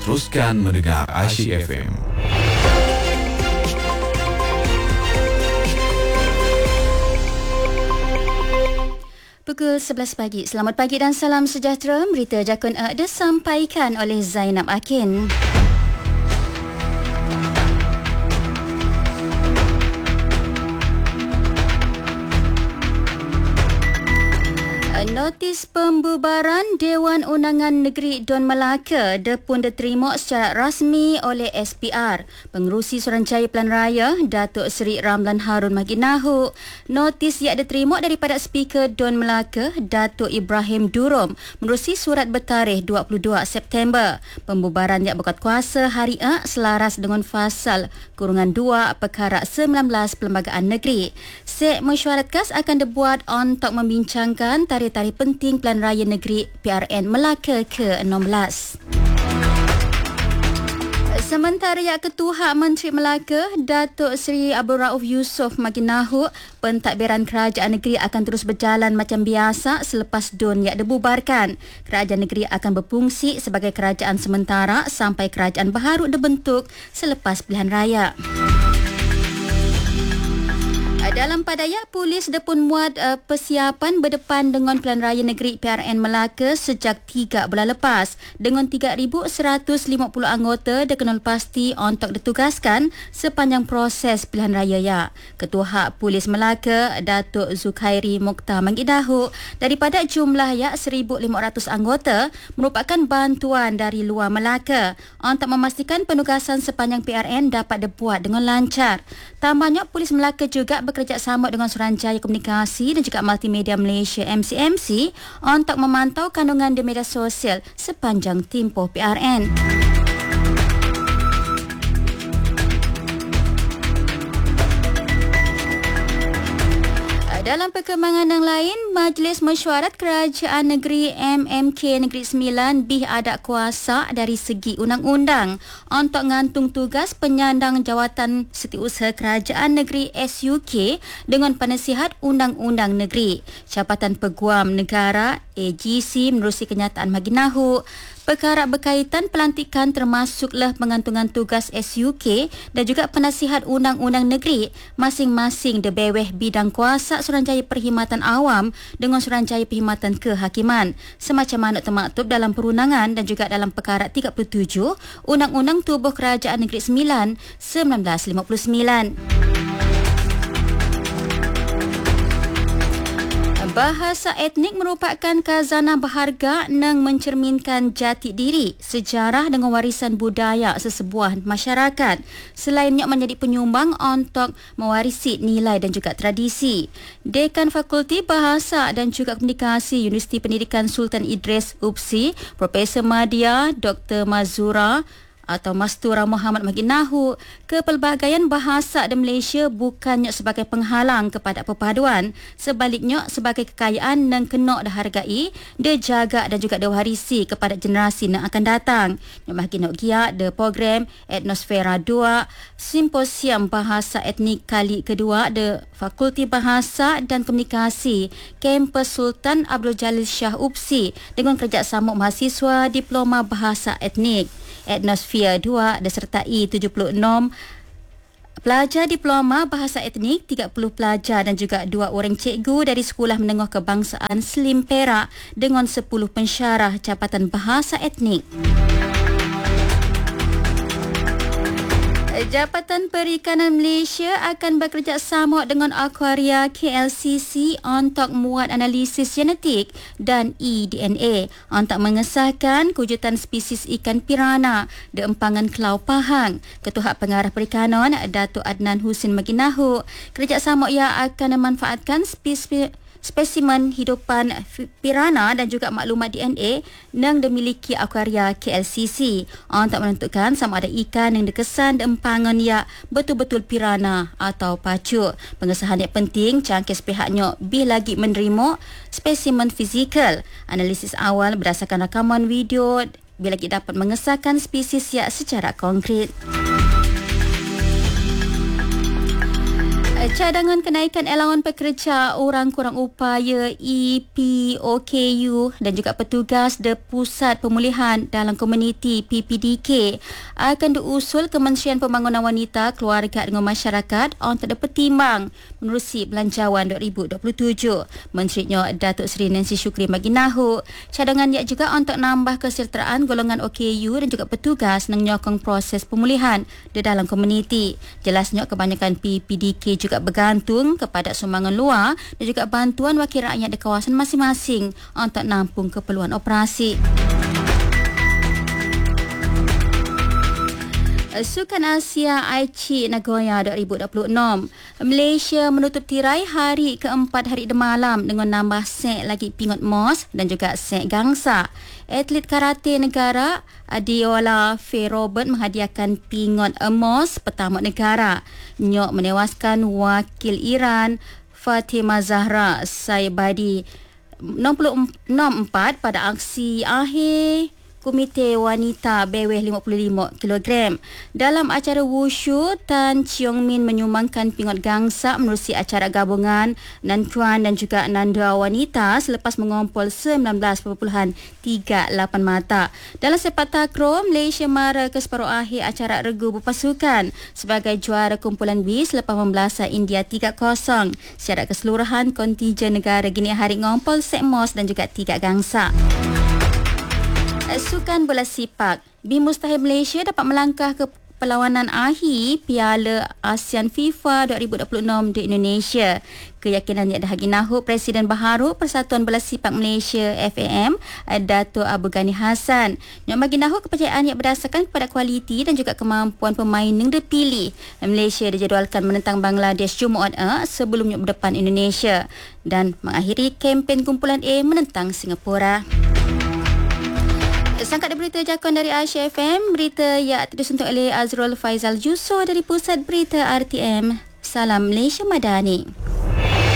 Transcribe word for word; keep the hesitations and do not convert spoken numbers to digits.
Teruskan mendengar Asyik F M. Pukul sebelas pagi. Selamat pagi dan salam sejahtera. Berita Jakun A disampaikan oleh Zainab Akin. Notis pembubaran Dewan Undangan Negeri Don Melaka pun diterima secara rasmi oleh S P R. Pengerusi Suruhanjaya Pilihan Raya, Datuk Seri Ramlan Harun Maginahu. Notis yang diterima daripada Speaker Don Melaka, Datuk Ibrahim Durom, menerusi surat bertarikh dua puluh dua September. Pembubaran yang berkuat kuasa hari A selaras dengan fasal kurungan dua Perkara sembilan belas Perlembagaan Negeri. Sek mesyuarat khas akan dibuat untuk membincangkan tarikh-tarikh penting Pilihan Raya Negeri P R N Melaka ke enam belas. Sementara yang Ketua Menteri Melaka, Datuk Seri Abdul Rauf Yusof Maginahu, pentadbiran kerajaan negeri akan terus berjalan macam biasa selepas D U N yang dibubarkan. Kerajaan negeri akan berfungsi sebagai kerajaan sementara sampai kerajaan baharu dibentuk selepas pilihan raya. Dalam padaya, polis pun muat uh, persiapan berdepan dengan Pilihan Raya Negeri P R N Melaka sejak tiga bulan lepas. Dengan tiga ribu seratus lima puluh anggota dikenal pasti untuk ditugaskan sepanjang proses pilihan raya ya. Ketua Polis Melaka, Datuk Zukhairi Mokhtar Mangidahu, daripada jumlah ya seribu lima ratus anggota merupakan bantuan dari luar Melaka untuk memastikan penugasan sepanjang P R N dapat dibuat dengan lancar. Tambahnya, Polis Melaka juga bekerjasama dengan Suruhanjaya Komunikasi dan juga Multimedia Malaysia M C M C untuk memantau kandungan di media sosial sepanjang tempoh P R N. Dalam perkembangan yang lain, Majlis Mesyuarat Kerajaan Negeri M M K Negeri Sembilan bih ada kuasa dari segi undang-undang untuk ngantung tugas penyandang jawatan Setiausaha Kerajaan Negeri S U K dengan Penasihat Undang-Undang Negeri. Jabatan Peguam Negara A G C menerusi kenyataan Maginahu. Perkara berkaitan pelantikan termasuklah pengantungan tugas S U K dan juga Penasihat Undang-Undang Negeri masing-masing dibeweh bidang kuasa Suruhanjaya Perkhidmatan Awam dengan Suruhanjaya Perkhidmatan Kehakiman. Semacam mana termaktub dalam perundangan dan juga dalam perkara tiga puluh tujuh Undang-Undang Tubuh Kerajaan Negeri Sembilan seribu sembilan ratus lima puluh sembilan. Bahasa etnik merupakan khazanah berharga yang mencerminkan jati diri, sejarah dengan warisan budaya sesebuah masyarakat. Selainnya menjadi penyumbang untuk mewarisi nilai dan juga tradisi. Dekan Fakulti Bahasa dan juga Komunikasi Universiti Pendidikan Sultan Idris U P S I, Profesor Madya Doktor Mazura atau Mastura Muhammad Maginahu, kepelbagaian bahasa di Malaysia bukannya sebagai penghalang kepada perpaduan, sebaliknya sebagai kekayaan yang kena dihargai, dijaga dan juga diwarisi kepada generasi yang akan datang. Yang bagi nak giat de program Etnosfera dua, Simposium Bahasa Etnik kali kedua de Fakulti Bahasa dan Komunikasi Kampus Sultan Abdul Jalil Shah U P S I dengan kerjasama mahasiswa Diploma Bahasa Etnik. Etnosfera dua disertai tujuh puluh enam pelajar diploma bahasa etnik, tiga puluh pelajar dan juga dua orang cikgu dari Sekolah Menengah Kebangsaan Slim Perak dengan sepuluh pensyarah Jabatan Bahasa Etnik. Jabatan Perikanan Malaysia akan bekerjasama dengan Aquaria K L C C untuk muat analisis genetik dan e D N A untuk mengesahkan kewujudan spesies ikan pirana di empangan Kelau Pahang. Ketua Pengarah Perikanan, Datuk Adnan Husin Maginahu, kerjasama ia akan memanfaatkan spesies spesimen hidupan pirana dan juga maklumat D N A yang dimiliki Aquaria K L C C untuk menentukan sama ada ikan yang dikesan di empangan ya betul-betul pirana atau pacu. Pengesahan yang penting cangkis pihaknya bih lagi menerima spesimen fizikal. Analisis awal berdasarkan rakaman video bila lagi dapat mengesahkan spesies ya secara konkret. Cadangan kenaikan allowance pekerja orang kurang upaya E P O K U dan juga petugas de Pusat Pemulihan dalam Komuniti P P D K akan diusul Kementerian Pembangunan Wanita, Keluarga dan Masyarakat untuk dipertimbang menerusi Belanjawan dua ribu dua puluh tujuh. Menterinya Datuk Seri Nancy Shukri bagi nahu cadangan ia juga untuk nambah kesertaan golongan O K U dan juga petugas yang menyokong proses pemulihan di dalam komuniti. Jelasnya kebanyakan P P D K juga bergantung kepada sumbangan luar dan juga bantuan wakil rakyat di kawasan masing-masing untuk nampung keperluan operasi. Sukan Asia Aichi Nagoya dua ribu dua puluh enam. Malaysia menutup tirai hari keempat hari demalam dengan nambah set lagi pingut mos dan juga set gangsa. Atlet karate negara Adiola Faye Robert menghadiahkan pingut emas pertama negara. Nyok menewaskan wakil Iran Fatima Zahra Saibadi enam puluh empat pada aksi akhir Komite Wanita beweh lima puluh lima kilogram. Dalam acara wushu, Tan Cheong Min menyumbangkan pingut gangsa menerusi acara gabungan Nantuan dan juga Nanda Wanita selepas mengumpul sembilan belas perpuluhan tiga lapan mata. Dalam sepak takraw, Malaysia mara ke separuh akhir acara regu berpasukan sebagai juara kumpulan B selepas membelasan India tiga kosong. Secara keseluruhan, kontijen negara Gini Hari ngumpul set emas dan juga tiga gangsa. Sukan bola sepak, B Mustahil Malaysia dapat melangkah ke perlawanan akhir Piala ASEAN FIFA dua ribu dua puluh enam di Indonesia. Keyakinan yang dihagi nahu Presiden Baharu Persatuan Bola Sepak Malaysia F A M, Dato' Abu Ghani Hassan. Yang bagi nahu kepercayaan yang berdasarkan kepada kualiti dan juga kemampuan pemain yang dipilih. Malaysia dijadualkan menentang Bangladesh Jumaat eh, sebelumnya berdepan Indonesia dan mengakhiri kempen kumpulan A menentang Singapura. Sangkat berita jakun dari Aisyah F M, berita yang disuntuk oleh Azrul Faizal Juso dari Pusat Berita R T M. Salam Malaysia Madani.